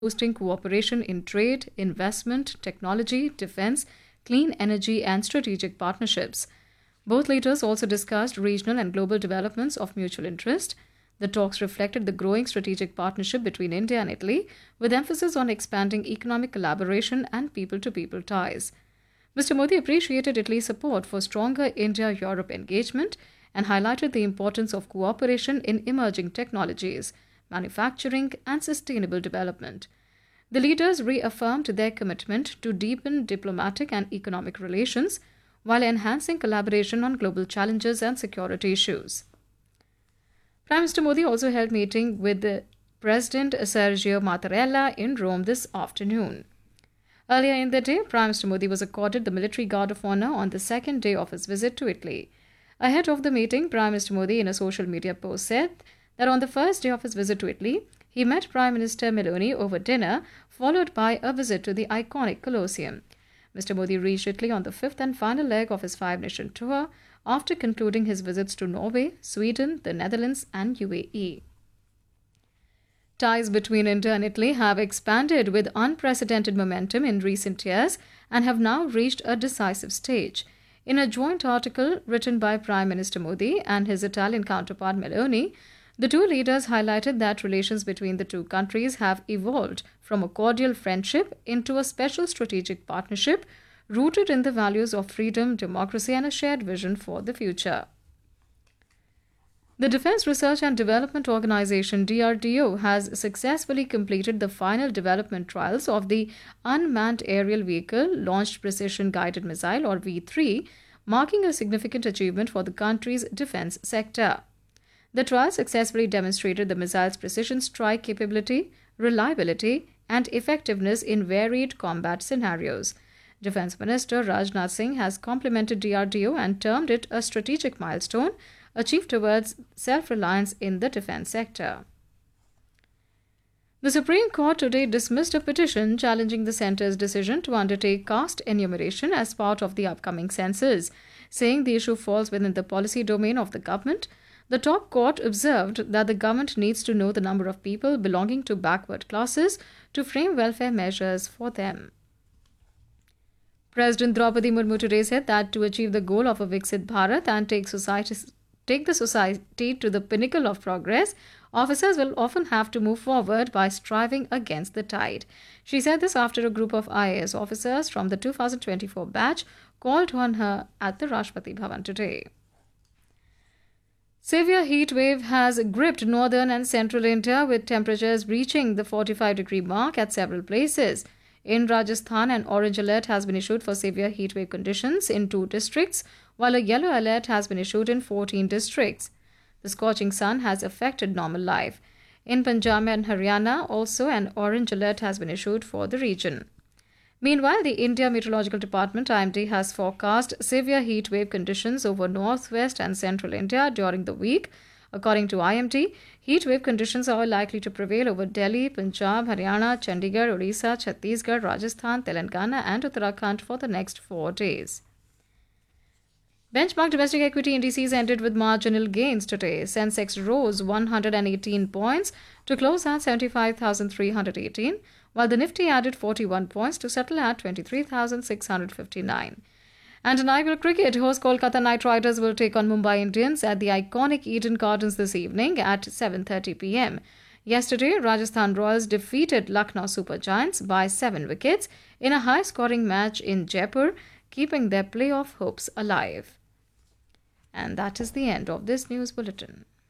boosting cooperation in trade, investment, technology, defense, clean energy, and strategic partnerships. Both leaders also discussed regional and global developments of mutual interest. The talks reflected the growing strategic partnership between India and Italy, with emphasis on expanding economic collaboration and people to people ties. Mr. Modi appreciated Italy's support for stronger India Europe engagement and highlighted the importance of cooperation in emerging technologies, manufacturing, and sustainable development. The leaders reaffirmed their commitment to deepen diplomatic and economic relations while enhancing collaboration on global challenges and security issues. Prime Minister Modi also held a meeting with the President Sergio Mattarella in Rome this afternoon. Earlier in the day, Prime Minister Modi was accorded the Military Guard of Honor on the second day of his visit to Italy. Ahead of the meeting, Prime Minister Modi, in a social media post, said that on the first day of his visit to Italy, he met Prime Minister Meloni over dinner, followed by a visit to the iconic Colosseum. Mr. Modi reached Italy on the fifth and final leg of his five-nation tour after concluding his visits to Norway, Sweden, the Netherlands, and UAE. Ties between India and Italy have expanded with unprecedented momentum in recent years and have now reached a decisive stage. In a joint article written by Prime Minister Modi and his Italian counterpart Meloni, the two leaders highlighted that relations between the two countries have evolved from a cordial friendship into a special strategic partnership rooted in the values of freedom, democracy, and a shared vision for the future. The Defense Research and Development Organization DRDO has successfully completed the final development trials of the Unmanned Aerial Vehicle Launched Precision Guided Missile or V3, marking a significant achievement for the country's defense sector. The trial successfully demonstrated the missile's precision strike capability, reliability, and effectiveness in varied combat scenarios. Defense Minister Rajnath Singh has complimented DRDO and termed it a strategic milestone achieved towards self-reliance in the defense sector. The Supreme Court today dismissed a petition challenging the centre's decision to undertake caste enumeration as part of the upcoming census, saying the issue falls within the policy domain of the government. The top court observed that the government needs to know the number of people belonging to backward classes to frame welfare measures for them. President Draupadi Murmu today said that to achieve the goal of a Viksit Bharat and take the society to the pinnacle of progress, officers will often have to move forward by striving against the tide. She said this after a group of IAS officers from the 2024 batch called on her at the Rashtrapati Bhavan today. Severe heat wave has gripped northern and central India with temperatures reaching the 45-degree mark at several places. In Rajasthan, an orange alert has been issued for severe heat wave conditions in 2 districts, while a yellow alert has been issued in 14 districts. The scorching sun has affected normal life. In Punjab and Haryana, also an orange alert has been issued for the region. Meanwhile, the India Meteorological Department IMD has forecast severe heat wave conditions over northwest and central India during the week. According to IMD, heat wave conditions are likely to prevail over Delhi, Punjab, Haryana, Chandigarh, Odisha, Chhattisgarh, Rajasthan, Telangana, and Uttarakhand for the next 4 days. Benchmark domestic equity indices ended with marginal gains today. Sensex rose 118 points to close at 75,318, while the Nifty added 41 points to settle at 23,659. And in IPL cricket, host Kolkata Knight Riders will take on Mumbai Indians at the iconic Eden Gardens this evening at 7:30 p.m. Yesterday, Rajasthan Royals defeated Lucknow Super Giants by 7 wickets in a high-scoring match in Jaipur, keeping their playoff hopes alive. And that is the end of this news bulletin.